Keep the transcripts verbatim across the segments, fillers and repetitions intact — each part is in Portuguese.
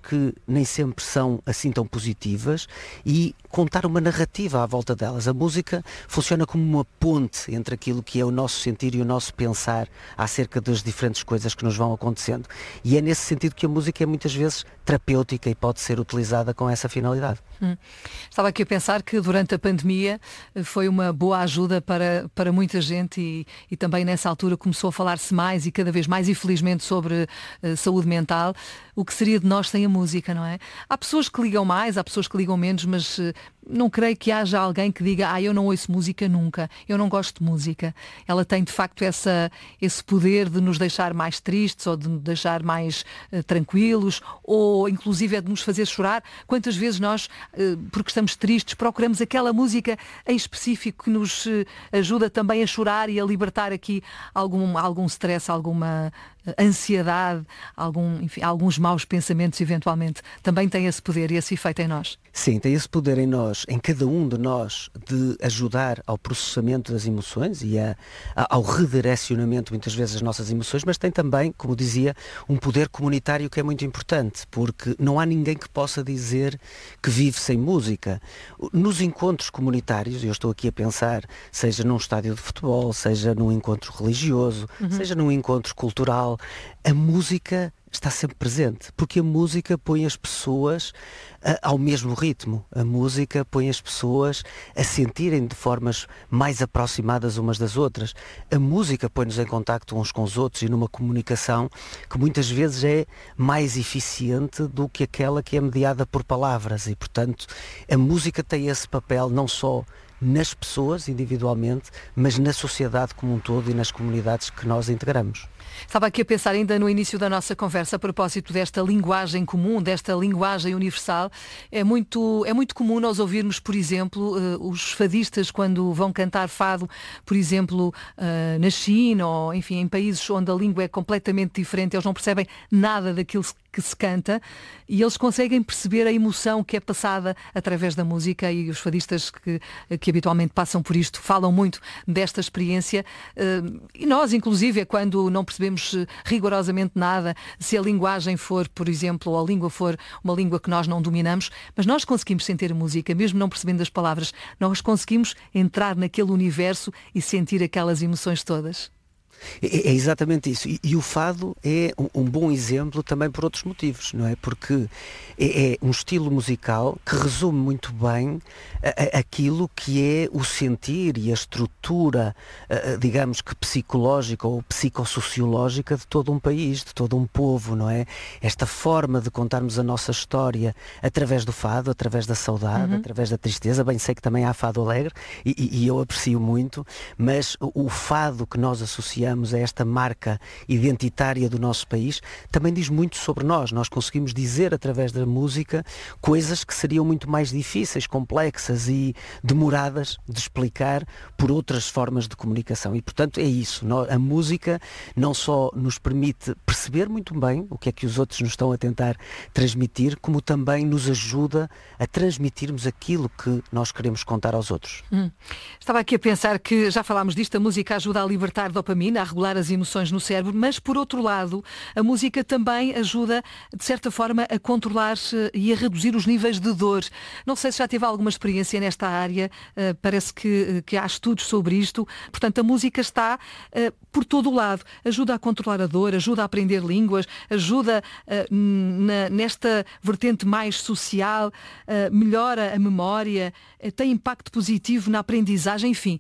que nem sempre são assim tão positivas e contar uma narrativa à volta delas. A música funciona como uma ponte entre aquilo que é o nosso sentir e o nosso pensar acerca das diferentes coisas que nos vão acontecendo. E é nesse sentido que a música é muitas vezes terapêutica e pode ser utilizada com essa finalidade. Hum. Estava aqui a pensar que durante a pandemia foi uma boa ajuda para, para muita gente e, e também nessa altura começou a falar-se mais e cada vez mais, infelizmente, sobre uh, saúde mental. O que seria de nós sem a música, não é? Há pessoas que ligam mais, há pessoas que ligam menos, mas uh, não creio que haja alguém que diga ah, eu não ouço música nunca, eu não gosto de música. Ela tem de facto essa, esse poder de nos deixar mais tristes ou de nos deixar mais uh, tranquilos ou inclusive é de nos fazer chorar. Quantas vezes nós, uh, porque estamos tristes, procuramos aquela música em específico que nos uh, ajuda também a chorar e a libertar aqui algum, algum stress, alguma ansiedade, algum, enfim, alguns maus pensamentos eventualmente. Também tem esse poder e esse efeito em nós. Sim, tem esse poder em nós, em cada um de nós, de ajudar ao processamento das emoções e a, a, ao redirecionamento muitas vezes das nossas emoções, mas tem também, como dizia, um poder comunitário que é muito importante, porque não há ninguém que possa dizer que vive sem música. Nos encontros comunitários, eu estou aqui a pensar, seja num estádio de futebol, seja num encontro religioso, uhum. seja num encontro cultural, a música está sempre presente, porque a música põe as pessoas uh, ao mesmo ritmo. A música põe as pessoas a sentirem de formas mais aproximadas umas das outras. A música põe-nos em contacto uns com os outros e numa comunicação que muitas vezes é mais eficiente do que aquela que é mediada por palavras e, portanto, a música tem esse papel não só nas pessoas individualmente, mas na sociedade como um todo e nas comunidades que nós integramos. Estava aqui a pensar ainda no início da nossa conversa a propósito desta linguagem comum, desta linguagem universal. É muito, é muito comum nós ouvirmos, por exemplo, uh, os fadistas quando vão cantar fado, por exemplo, uh, na China ou, enfim, em países onde a língua é completamente diferente, eles não percebem nada daquilo que se canta e eles conseguem perceber a emoção que é passada através da música e os fadistas que, que habitualmente passam por isto falam muito desta experiência uh, e nós, inclusive, é quando não percebemos rigorosamente nada, se a linguagem for, por exemplo, ou a língua for uma língua que nós não dominamos, mas nós conseguimos sentir a música, mesmo não percebendo as palavras, nós conseguimos entrar naquele universo e sentir aquelas emoções todas. É, é exatamente isso. E, e o fado é um, um bom exemplo também por outros motivos, não é? Porque é, é um estilo musical que resume muito bem a, a, aquilo que é o sentir e a estrutura, a, a, digamos que psicológica ou psicossociológica de todo um país, de todo um povo, não é? Esta forma de contarmos a nossa história através do fado, através da saudade, uhum. através da tristeza. Bem, sei que também há fado alegre e, e, e eu aprecio muito, mas o, o fado que nós associamos a esta marca identitária do nosso país, também diz muito sobre nós. Nós conseguimos dizer através da música coisas que seriam muito mais difíceis, complexas e demoradas de explicar por outras formas de comunicação. E, portanto, é isso. A música não só nos permite perceber muito bem o que é que os outros nos estão a tentar transmitir, como também nos ajuda a transmitirmos aquilo que nós queremos contar aos outros. Hum. Estava aqui a pensar que, já falámos disto, a música ajuda a libertar dopamina, a regular as emoções no cérebro, mas por outro lado, a música também ajuda, de certa forma, a controlar e a reduzir os níveis de dor. Não sei se já teve alguma experiência nesta área, uh, parece que, que há estudos sobre isto. Portanto, a música está uh, por todo o lado. Ajuda a controlar a dor, ajuda a aprender línguas, ajuda uh, na, nesta vertente mais social, uh, melhora a memória, uh, tem impacto positivo na aprendizagem, enfim.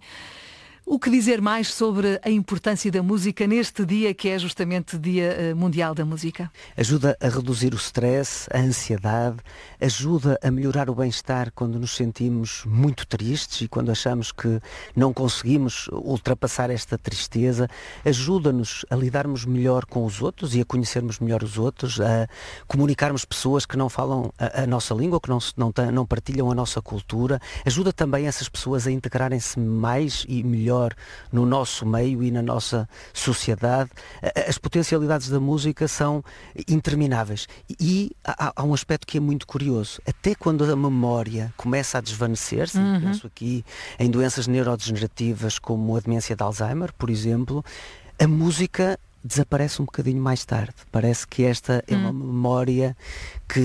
O que dizer mais sobre a importância da música neste dia que é justamente o Dia Mundial da Música? Ajuda a reduzir o stress, a ansiedade, ajuda a melhorar o bem-estar quando nos sentimos muito tristes e quando achamos que não conseguimos ultrapassar esta tristeza, ajuda-nos a lidarmos melhor com os outros e a conhecermos melhor os outros, a comunicarmos pessoas que não falam a, a nossa língua, que não, não, não partilham a nossa cultura, ajuda também essas pessoas a integrarem-se mais e melhor no nosso meio e na nossa sociedade. As potencialidades da música são intermináveis e há, há um aspecto que é muito curioso. Até quando a memória começa a desvanecer-se, uhum. penso aqui em doenças neurodegenerativas como a demência de Alzheimer, por exemplo, a música desaparece um bocadinho mais tarde. Parece que esta é uma memória que